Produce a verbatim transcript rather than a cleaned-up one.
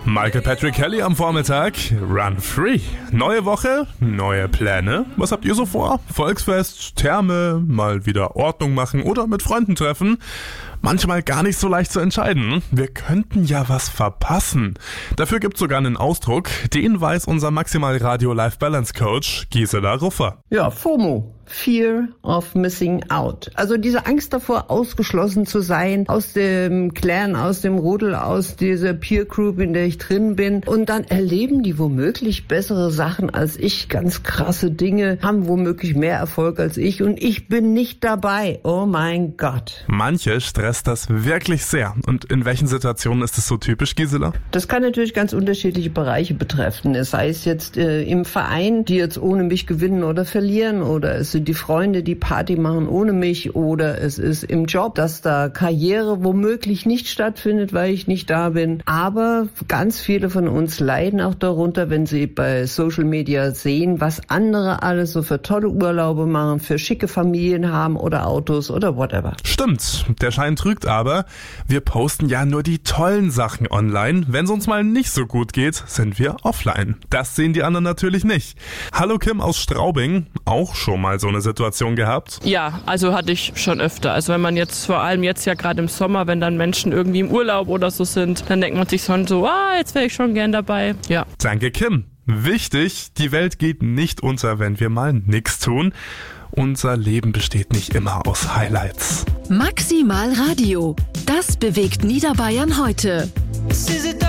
Michael Patrick Kelly am Vormittag. Run free. Neue Woche, neue Pläne. Was habt ihr so vor? Volksfest, Therme, mal wieder Ordnung machen oder mit Freunden treffen? Manchmal gar nicht so leicht zu entscheiden. Wir könnten ja was verpassen. Dafür gibt's sogar einen Ausdruck. Den weiß unser Maximal Radio Life Balance Coach Gisela Ruffer. Ja, FOMO. Fear of Missing Out. Also diese Angst davor, ausgeschlossen zu sein aus dem Clan, aus dem Rudel, aus dieser Peer Group, in der ich drin bin. Und dann erleben die womöglich bessere Sachen als ich, ganz krasse Dinge, haben womöglich mehr Erfolg als ich und ich bin nicht dabei. Oh mein Gott. Manche stresst das wirklich sehr. Und in welchen Situationen ist es so typisch, Gisela? Das kann natürlich ganz unterschiedliche Bereiche betreffen. Es sei es jetzt äh, im Verein, die jetzt ohne mich gewinnen oder verlieren, oder es sind die Freunde, die Party machen ohne mich, oder es ist im Job, dass da Karriere womöglich nicht stattfindet, weil ich nicht da bin. Aber ganz viele von uns leiden auch darunter, wenn sie bei Social Media sehen, was andere alles so für tolle Urlaube machen, für schicke Familien haben oder Autos oder whatever. Stimmt, der Schein trügt aber. Wir posten ja nur die tollen Sachen online. Wenn es uns mal nicht so gut geht, sind wir offline. Das sehen die anderen natürlich nicht. Hallo Kim aus Straubing, auch schon mal so eine Situation gehabt? Ja, also hatte ich schon öfter. Also wenn man jetzt, vor allem jetzt ja gerade im Sommer, wenn dann Menschen irgendwie im Urlaub oder so sind, dann denkt man sich schon so, ah, jetzt wäre ich schon gern dabei. Ja. Danke Kim. Wichtig, die Welt geht nicht unter, wenn wir mal nichts tun. Unser Leben besteht nicht immer aus Highlights. Maximal Radio. Das bewegt Niederbayern heute.